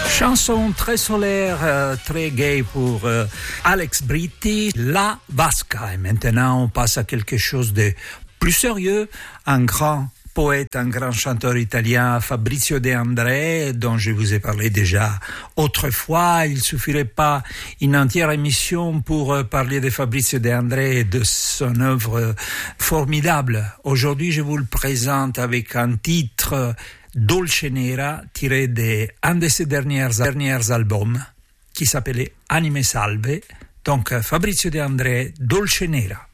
Chanson très solaire, très gay pour Alex Britti, La Vasca. Et maintenant, on passe à quelque chose de plus sérieux. Un grand poète, un grand chanteur italien, Fabrizio De André, dont je vous ai parlé déjà autrefois. Il suffirait pas une entière émission pour parler de Fabrizio De André et de son œuvre formidable. Aujourd'hui, je vous le présente avec un titre Dolce Nera, tiré d'un de ses derniers albums, qui s'appelait Anime Salve. Donc, Fabrizio De André, Dolce Nera.